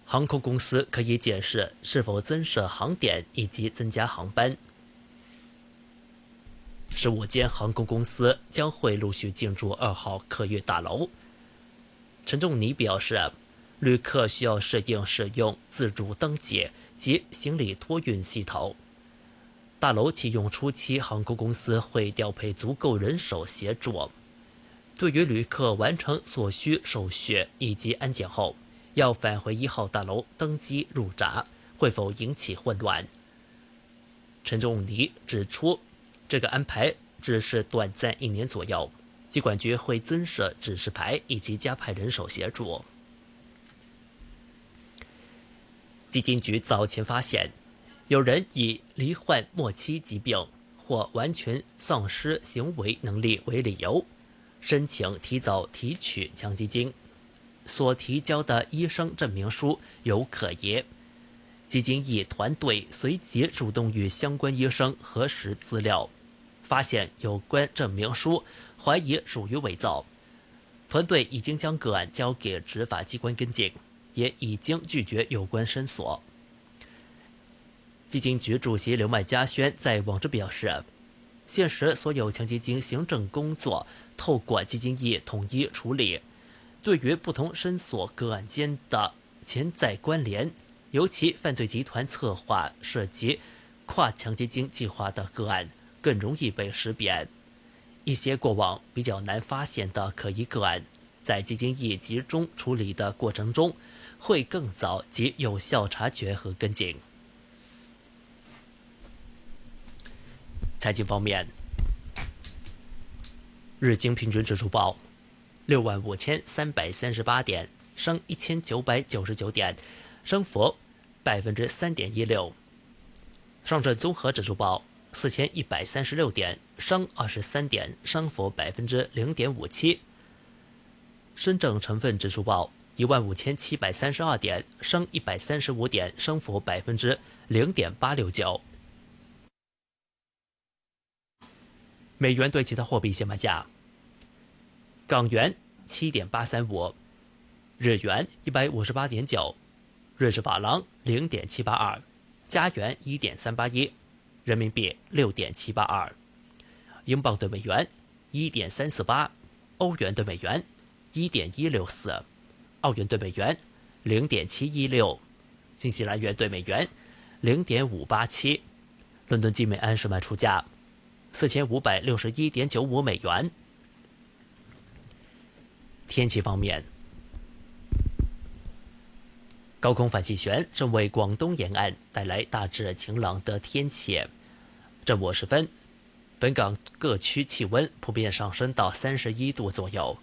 航空公司可以检视是否增设航点以及增加航班。15间航空公司将会陆续进驻2号客运大楼。陈仲尼表示，旅客需要适应使用自助登记及行李托运系统。大楼启用初期，航空公司会调配足够人手协助。对于旅客完成所需手续以及安检后，要返回1号大楼登机入闸，会否引起混乱？陈仲尼指出，这个安排只是短暂1年左右，机管局会增设指示牌以及加派人手协助。基金局早前发现，有人以罹患末期疾病或完全丧失行为能力为理由，申请提早提取强基金，所提交的医生证明书有可疑。基金役团队随即主动与相关医生核实资料，发现有关证明书怀疑属于伪造。团队已经将个案交给执法机关跟进，也已经拒绝有关申索。基金局主席刘麦嘉轩在网志表示，现时所有强基金行政工作透过基金役统一处理，对于不同申索个案间的潜在关联，尤其犯罪集团策划涉及跨强基金计划的个案，更容易被识别。一些过往比较难发现的可疑个案，在基金役集中处理的过程中，会更早及有效察觉和跟进。财经方面，日经平均指数报65338点，升1999点，升幅3.16%。上证综合指数报4136点，升23点，升幅0.57%。深证成分指数报15732点，升135点，升幅0.869%。美元对其他货币现卖价：港元7.835，日元158.9，瑞士法郎0.782，加元1.381，人民币6.782，英镑对美元1.348，欧元对美元1.164，澳元对美元0.716，新西兰元对美元0.587。伦敦金每安士卖出价4561.95美元。天气方面，高空反气旋正为广东沿岸带来大致晴朗的天气。正午时分，本港各区气温普遍上升到31度左右。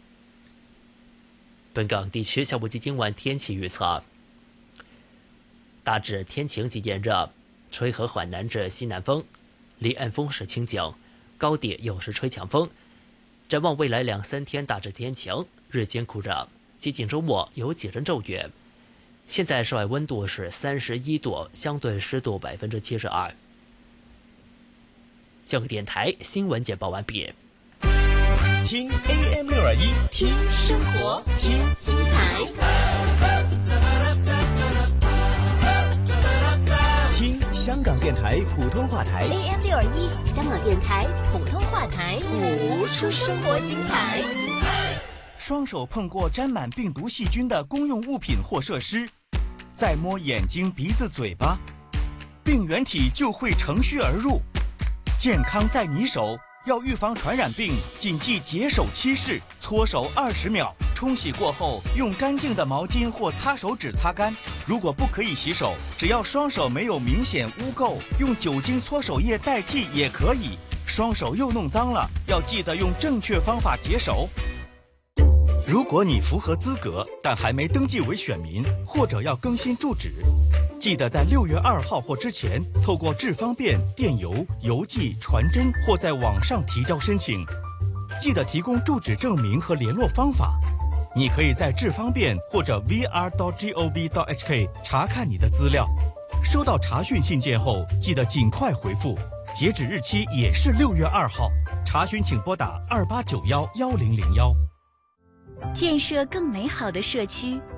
本港地区下午及今晚天气预测：大致天晴及炎热，吹和缓南至西南风，离岸风势清劲，高地有时吹强风。展望未来2-3天大致天晴，日间酷热，接近周末有几阵骤雨。现在室外温度是31度，相对湿度72%。香港电台新闻简报完毕。 听 AM621， 听生活，听精彩， 听香港电台普通话台 AM621，香港电台普通话台，谱出生活精彩。 双手碰过沾满病毒细菌的公用物品或设施，再摸眼睛、鼻子、嘴巴，病原体就会乘虚而入。健康在你手，要预防传染病，谨记洁手7式：搓手20秒，冲洗过后用干净的毛巾或擦手纸擦干。如果不可以洗手，只要双手没有明显污垢，用酒精搓手液代替也可以。双手又弄脏了，要记得用正确方法洁手。如果你符合资格，但还没登记为选民，或者要更新住址，记得在6月2号或之前，透过智方便、电邮、邮寄、传真或在网上提交申请。记得提供住址证明和联络方法。你可以在智方便或者 vr.gov.hk 查看你的资料。收到查询信件后，记得尽快回复，截止日期也是6月2号。查询请拨打28911001。 建设更美好的社区，